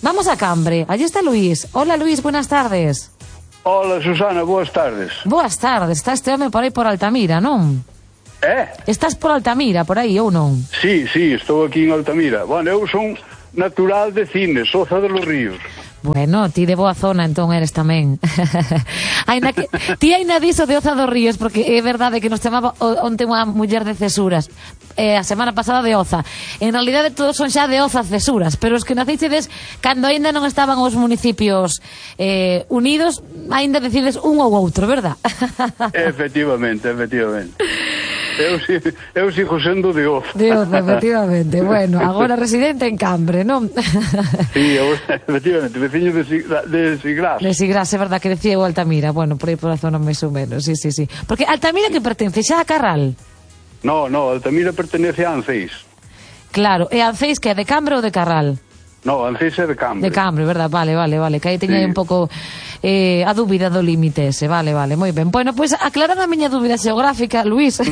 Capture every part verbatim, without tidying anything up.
Vamos a Cambre, allí está Luís. Hola Luís, buenas tardes. Hola Susana, boas tardes. Boas tardes, está este home por aí por Altamira, non? Eh? Estás por Altamira, por aí, ou non? Sí, sí, estou aquí en Altamira. Bueno, eu son natural de Cines, Oza de los Ríos. Bueno, ti de boa zona entón eres tamén. Aina que, ti aina diso de Oza dos Ríos, porque é verdade que nos chamaba onte unha muller de Cesuras, eh, a semana pasada de Oza. En realidade todos son xa de Oza Cesuras, pero os que nacistedes cando aínda non estaban os municipios eh, unidos, aínda decides un ou outro, verdad? Efectivamente, efectivamente. Eu, eu sigo sendo de Oza. De Oza, efectivamente. Bueno, agora residente en Cambre, non? Sí, eu, efectivamente, veciño de, de Sigrás. De Sigrás, é verdad que decía o Altamira. Bueno, por aí por a zona máis ou menos, sí, sí, sí. Porque Altamira que pertence xa a Carral? No, no, Altamira pertenece a Anceis. Claro, e Anceis que é de Cambre ou de Carral? No, Anceis é de Cambre. De Cambre, verdad, vale, vale, vale. Que aí teña sí. un pouco eh, a dúbida do límite ese, vale, vale, moi ben. Bueno, pois pues, aclarada a miña dúbida xeográfica, Luís,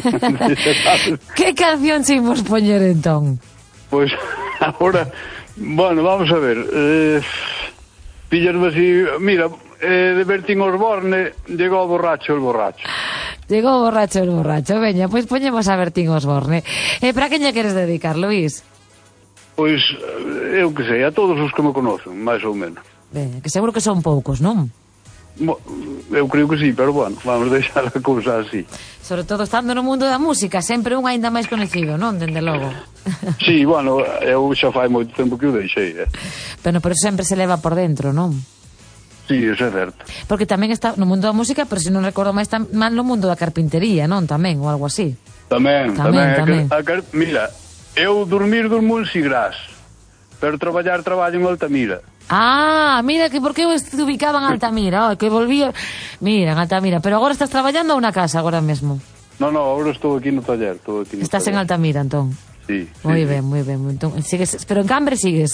que canción se imos poñer entón? Pois, pues, agora, bueno, vamos a ver, eh, pillarme así, mira, eh, de Bertín Osborne, llegou borracho el borracho. Llegou borracho el borracho, veña, pois pues poñemos a Bertín Osborne. Eh, para que lle queres dedicar, Luís? Pois, eu que sei, a todos os que me conocen, máis ou menos. Ben, que seguro que son poucos, non? Mo, eu creo que sí, pero bueno, vamos deixar a cousa así. Sobre todo estando no mundo da música, sempre un aínda máis conhecido, non? Dende logo. Sí, bueno, eu xa fai moito tempo que o deixei, eh. Pero, pero sempre se leva por dentro, non? Sí, eso é certo. Porque tamén está no mundo da música, pero se non recordo máis tan mal no mundo da carpintería, non? Tamén, ou algo así. Tamén, tamén. tamén. A, a, mira, eu dormir durmo en Sigrás, pero traballar traballo en Altamira. Ah, mira, que por que eu ubicaba en Altamira, oh, que volvía... Mira, en Altamira, pero agora estás traballando ou na casa agora mesmo? No, no, agora estou aquí no taller, estou aquí no Estás taller. en Altamira, entón? Sí. Moi sí, ben, sí. moi ben. Entón, sigues, pero en Cambre sigues.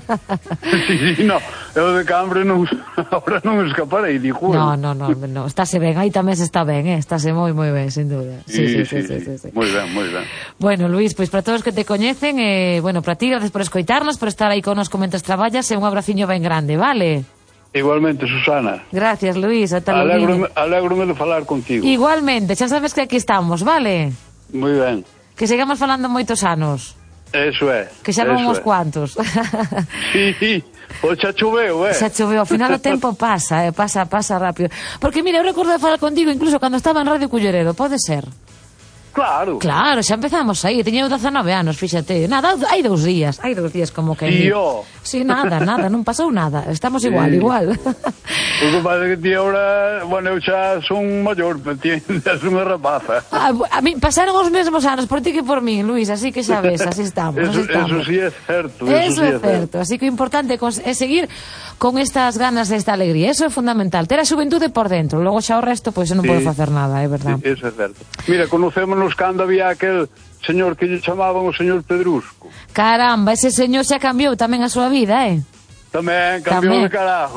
Sí, sí, no, eu de Cambre non, agora non escaparei, di juro. No, no, no, no, estáse ben, aí tamén se está ben, eh? Estáse moi, moi ben, sin dúda. Sí, sí, sí, sí, sí, sí, sí. Moi ben, moi ben. Bueno, Luís, pois para todos que te coñecen, eh, bueno, para ti, gracias por escoitarnos, por estar aí conosco mentres traballas, e un abraciño ben grande, vale? Igualmente, Susana. Gracias, Luís, ata logo. Alégrome, alégrome de falar contigo. Igualmente, xa sabes que aquí estamos, vale? Moi ben. Que sigamos falando moitos anos. Eso é. Que xa non uns cuantos. Sí, o xa choveu, eh? Xa choveu, ao final o tempo pasa, eh? pasa, pasa rápido. Porque mira, eu recordo de falar contigo incluso cando estaba en Radio Culleredo, pode ser? Claro. Claro, xa empezamos aí, teño dezanove anos, fíxate. Nada, hai dous días, hai dous días como que... Tío. Sí, nada, nada, non pasou nada. Estamos igual, sí. igual. O que pasa que ti agora, bueno, eu xa son maior, me entiendes, unha rapaza. A, a mí pasaron os mesmos anos por ti que por mí, Luís, así que xa ves, así estamos. Eso, así estamos. Eso sí é certo. Eso, eso sí é certo. Así que o importante é seguir con estas ganas desta alegría. Eso é fundamental. Ter a xuventude por dentro. Logo xa o resto, pois pues, non sí. pode facer nada, é verdade. Sí, eso é certo. Mira, conocémonos cando había aquel señor que lle chamaban o señor Pedrusco. Caramba, ese señor xa cambiou tamén a súa vida, eh? Tamén, cambiou tamén. De carajo.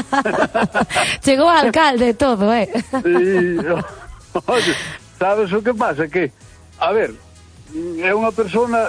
Chegou a alcalde e todo, eh? Sí. Oye, sabes o que pasa? Que, a ver, é unha persona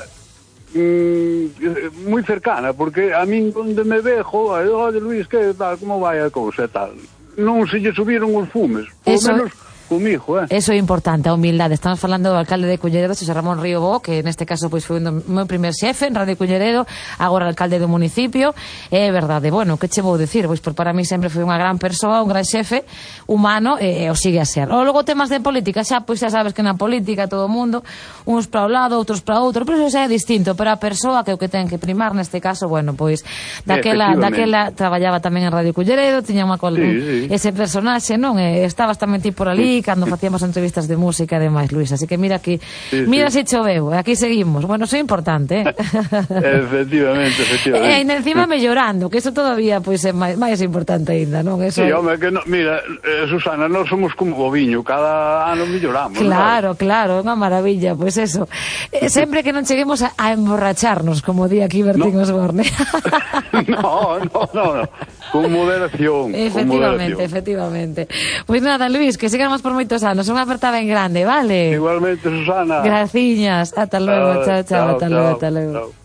mm, moi cercana, porque a min onde me vejo, oye Luís, que tal, como vai a cousa e tal, non se lle subiron os fumes, por Eso... menos comigo, eh? Eso é importante, a humildade. Estamos falando do alcalde de Culleredo, Xosé Ramón Río Bo, que neste caso pois foi o meu primer xefe en Radio Culleredo, agora alcalde do municipio. É verdade, bueno, que che vou dicir? Pois por para mí sempre foi unha gran persoa, un gran xefe humano, e, e o sigue a ser. O logo temas de política, xa pois xa sabes que na política todo o mundo, uns para o lado, outros para outro, pero eso xa é distinto, pero a persoa que o que ten que primar neste caso, bueno, pois daquela, daquela traballaba tamén en Radio Culleredo, tiña unha col... sí, sí. ese personaxe, non? E estabas tamén ti por ali cando facíamos entrevistas de música e demais, Luís, así que mira aquí, sí, mira sí. se choveu, aquí seguimos. Bueno, eso é importante, eh? Efectivamente, efectivamente. E ainda encima mellorando, que eso todavía pois é máis, máis importante ainda, non? Eso... Sí, home, que no, mira, eh, Susana, nós somos como o viño, cada ano melloramos. Claro, ¿no? claro, unha maravilla, pois eso. Eh, sempre que non cheguemos a, a emborracharnos, como di aquí Bertín no. Osborne. no, no, no, no. Con moderación. Efectivamente, con moderación. efectivamente. Pois nada, Luís, que sigamos por moitos anos. Unha aperta ben grande, vale? Igualmente, Susana. Graciñas. Ata logo, chao, chao, ata logo, ata logo.